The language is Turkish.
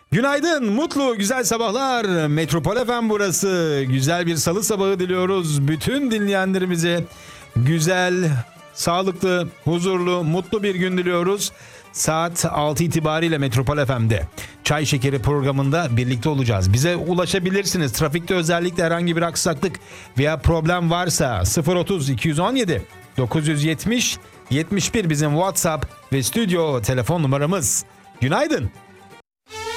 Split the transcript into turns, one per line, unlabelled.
Günaydın, mutlu, güzel sabahlar. Metropol FM burası. Güzel bir salı sabahı diliyoruz. Bütün dinleyenlerimize güzel, sağlıklı, huzurlu, mutlu bir gün diliyoruz. Saat 6 itibariyle Metropol FM'de Çay Şekeri programında birlikte olacağız. Bize ulaşabilirsiniz. Trafikte özellikle herhangi bir aksaklık veya problem varsa 030 217 970 71 bizim WhatsApp ve stüdyo telefon numaramız. Günaydın.